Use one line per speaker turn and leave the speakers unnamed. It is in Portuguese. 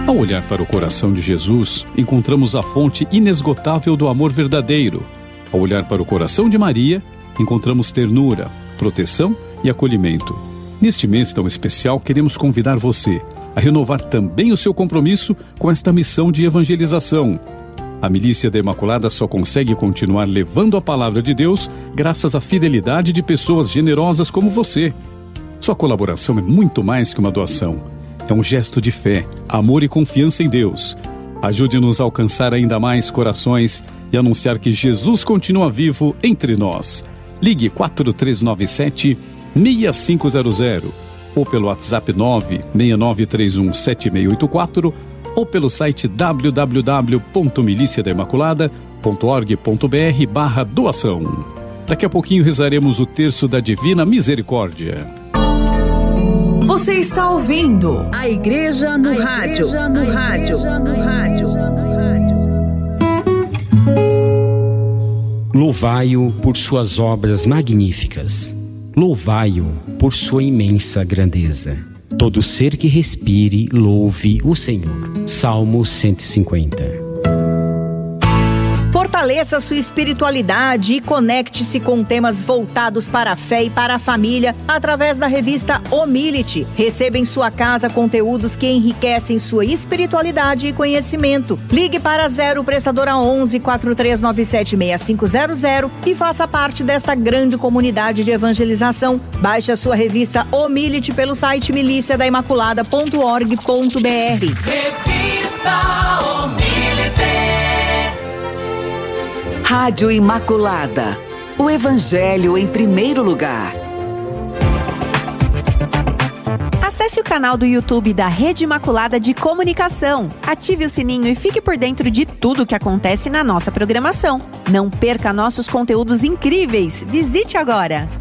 Ao olhar para o coração de Jesus, encontramos a fonte inesgotável do amor verdadeiro. Ao olhar para o coração de Maria, encontramos ternura, proteção e acolhimento. Neste mês tão especial, queremos convidar você a renovar também o seu compromisso com esta missão de evangelização. A Milícia da Imaculada só consegue continuar levando a palavra de Deus graças à fidelidade de pessoas generosas como você. Sua colaboração é muito mais que uma doação. É um gesto de fé, amor e confiança em Deus. Ajude-nos a alcançar ainda mais corações e anunciar que Jesus continua vivo entre nós. Ligue 4397-6500 ou pelo WhatsApp 969317684 ou pelo site www.miliciadaimaculada.org.br/doação. Daqui a pouquinho rezaremos o terço da Divina Misericórdia.
Você está ouvindo
a Igreja no Rádio.
Louvai-o por suas obras magníficas. Louvai-o por sua imensa grandeza. Todo ser que respire, louve o Senhor. Salmo 150.
Fortaleça sua espiritualidade e conecte-se com temas voltados para a fé e para a família através da revista Omility. Receba em sua casa conteúdos que enriquecem sua espiritualidade e conhecimento. Ligue para 0 prestadora 11 4397 6500 e faça parte desta grande comunidade de evangelização. Baixe a sua revista Omility pelo site miliciadaimaculada.org.br.
Revista Omility.
Rádio Imaculada, o Evangelho em primeiro lugar.
Acesse o canal do YouTube da Rede Imaculada de Comunicação. Ative o sininho e fique por dentro de tudo o que acontece na nossa programação. Não perca nossos conteúdos incríveis. Visite agora!